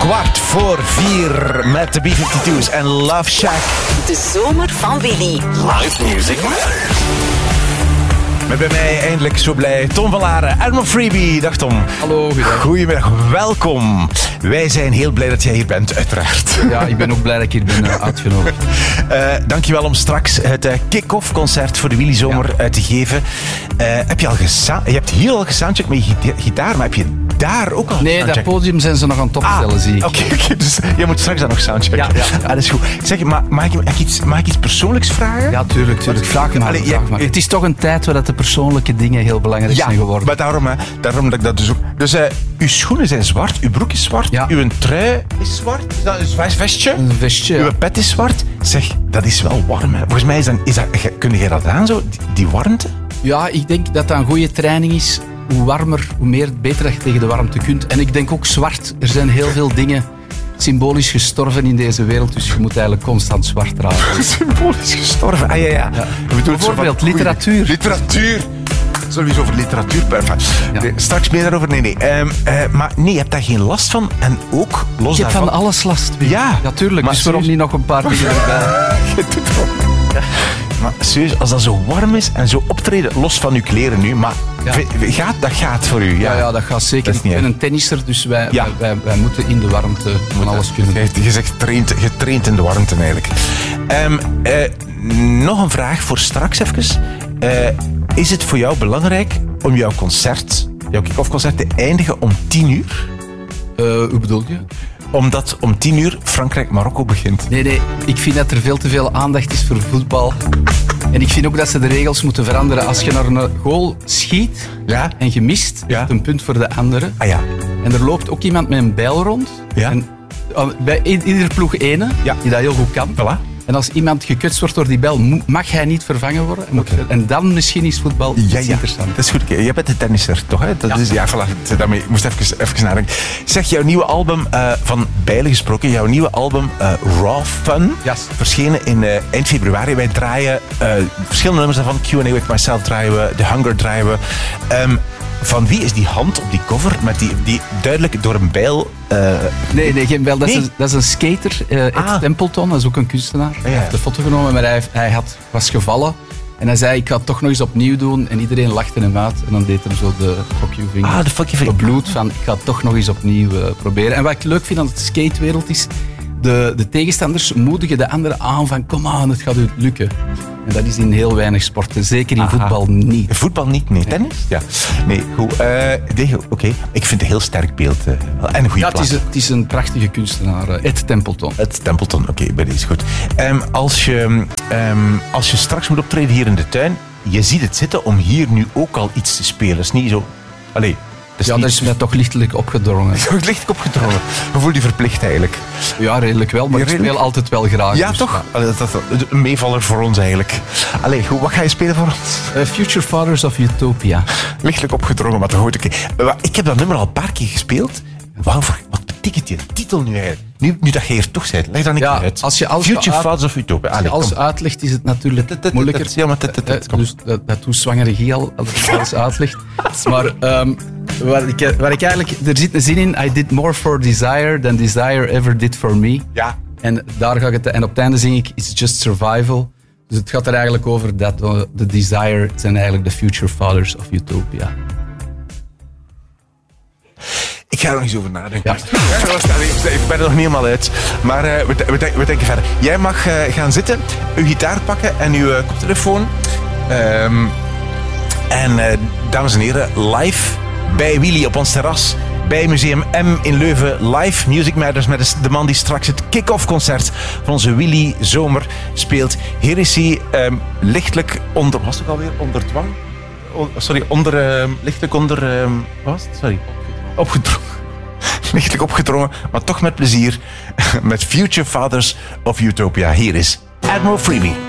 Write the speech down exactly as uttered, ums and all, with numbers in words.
Kwart voor vier met de B vijfentwee's en Love Shack. De zomer van Willy. Live Music Matters. Met bij mij eindelijk zo blij Tom van Laren, Admiral Freebie. Dag Tom. Hallo, goedendag. Goedemiddag, welkom. Wij zijn heel blij dat jij hier bent, uiteraard. Ja, ik ben ook blij dat ik hier ben uh, uitgenodigd. Uh, dankjewel om straks het uh, kick-off concert voor de Willy Zomer ja. uh, te geven. Uh, heb je al gesa- je hebt hier al gesoundcheckt met je gita- gitaar, maar heb je daar ook al Nee, dat podium zijn ze nog aan het opstellen, ah, zie ik. Oké, okay, okay, dus jij moet straks dan nog soundchecken. Ja, ja, ja. Ah, dat is goed. Zeg, ma- mag, ik, mag, ik iets, mag ik iets persoonlijks vragen? Ja, tuurlijk, tuurlijk. Vraag maar. Allee, vraag ja, maar. ja. Het is toch een tijd waar dat de persoonlijke dingen heel belangrijk ja, zijn geworden. maar daarom, hè, daarom dat ik dat dus ook... Dus uh, uw schoenen zijn zwart, uw broek is zwart, ja. uw trui is zwart, is dat een vestje? Een vestje, Uw ja. pet is zwart. Zeg, dat is wel warm, hè. Volgens mij is dat... Is dat kun jij dat aan, zo? Die, die warmte? Ja, ik denk dat dat een goede training is. Hoe warmer, hoe meer, beter dat je tegen de warmte kunt. En ik denk ook zwart. Er zijn heel veel dingen symbolisch gestorven in deze wereld, dus je moet eigenlijk constant zwart dragen. Symbolisch gestorven? Ah ja, ja. ja. Bijvoorbeeld literatuur. Literatuur. Sowieso over literatuur. Ja. Nee, straks meer daarover. Nee, nee. Um, uh, maar nee, je hebt daar geen last van. En ook los Ik heb daarvan... van alles last. Ja. Natuurlijk, Maar dus waarom serieus? niet nog een paar dingen erbij? Je doet het wel. Ja. Maar serieus, als dat zo warm is en zo optreden, los van uw kleren nu, maar Ja. v- gaat, dat gaat voor u. Ja, Ja, ja, dat gaat zeker. Dat is Ik niet ben erg. een tennisser, dus wij, Ja. wij, wij, wij moeten in de warmte van alles kunnen doen. Je, je zegt getraind, getraind in de warmte eigenlijk. Um, uh, nog een vraag voor straks even. Uh, is het voor jou belangrijk om jouw concert, jouw kick-off concert te eindigen om tien uur? Uh, hoe bedoel je? Omdat om tien uur Frankrijk-Marokko begint. Nee, nee, ik vind dat er veel te veel aandacht is voor voetbal. En ik vind ook dat ze de regels moeten veranderen. Als je naar een goal schiet Ja? en je mist, Ja. is het een punt voor de andere. Ah ja. En er loopt ook iemand met een bijl rond. Ja. En, uh, bij i- ieder ploeg ene, Ja. die dat heel goed kan. Voilà. En als iemand gekutst wordt door die bijl, mo- mag hij niet vervangen worden. En, moet- en dan misschien is voetbal iets Ja, ja. interessant. Dat is goed. Jij bent de tennisser, toch? Hè? Dat Ja. is, ja, voilà. Daarmee ik moest even, even nadenken. Zeg, jouw nieuwe album, uh, van Bijlen gesproken, jouw nieuwe album uh, Raw Fun, Yes. verschenen in uh, eind februari. Wij draaien uh, verschillende nummers daarvan. Q and A with Myself draaien we, The Hunger draaien we. Um, van wie is die hand op die cover met die, die duidelijk door een bijl... Uh, Nee, nee, geen bijl. Dat, Nee. is een, dat is een skater, uh, Ed Ah. Templeton, dat is ook een kunstenaar. Hij ja. heeft de foto genomen, maar hij, hij had, was gevallen. En hij zei, ik ga het toch nog eens opnieuw doen. En iedereen lachte hem uit. En dan deed hij zo de fuck you vinger. Ah, de fuck you vinger. De bloed van, ik ga het toch nog eens opnieuw uh, proberen. En wat ik leuk vind aan de skatewereld is, de, de tegenstanders moedigen de anderen aan van, kom aan, het gaat u lukken. En dat is in heel weinig sporten, zeker in Aha. voetbal niet. Voetbal niet, nee. Tennis? Ja. Nee, goed. Uh, nee, Oké, okay. Ik vind het een heel sterk beeld. Uh, en een goede Ja, het is, plaat. een- het is een prachtige kunstenaar, uh, Ed Templeton. Het Templeton, oké, okay, bij deze goed. Um, als, je, um, als je straks moet optreden hier in de tuin, je ziet het zitten om hier nu ook al iets te spelen. Dat is niet zo... Allee, dat is Ja, niet... dat is mij toch lichtelijk opgedrongen. Toch licht opgedrongen. Je voelt je verplicht eigenlijk. Ja, redelijk wel, maar ik Redelijk? speel altijd wel graag. Ja, dus, toch? ja. Allee, dat, dat, dat, een meevaller voor ons eigenlijk. Allee, goed, wat ga je spelen voor ons? Uh, Future Fathers of Utopia. Lichtelijk opgedrongen, maar toch goed. Oké. Uh, ik heb dat nummer al een paar keer gespeeld. Wauw, wat betekent die titel nu eigenlijk? Nu, nu dat je hier toch bent, leg dan niet Ja, uit. als je alles Future uit- Fathers of Utopia. Als je Allee, alles kom. uitlegt, is het natuurlijk Tet, tet, moeilijker. tet, ja, maar tet, tet, tet, Eh, kom. Dus dat, dat doet zwangere Guy al, als ik alles uitlegt. Maar um, waar, ik, waar ik eigenlijk... Er zit een zin in. I did more for desire than desire ever did for me. Ja. En, daar ga ik het, en op het einde zing ik, it's just survival. Dus het gaat er eigenlijk over dat uh, de desire zijn eigenlijk de future fathers of Utopia. Ik ga er nog eens over nadenken. Ja. Ja, dat was- allee, ik ben er nog niet helemaal uit. Maar uh, we, we, denken, we denken verder. Jij mag uh, gaan zitten, uw gitaar pakken en uw uh, koptelefoon. Um, en uh, dames en heren, live bij Willy op ons terras. Bij Museum M in Leuven. Live Music Matters met de man die straks het kick-off concert van onze Willy Zomer speelt. Hier is hij um, lichtelijk onder... Was het ook alweer? Onder dwang? Oh, sorry, onder... Um, lichtelijk onder... Um, wat was het? Sorry. Opgedrongen. Lichtelijk opgedrongen, maar toch met plezier. Met Future Fathers of Utopia. Hier is Admiral Freebie.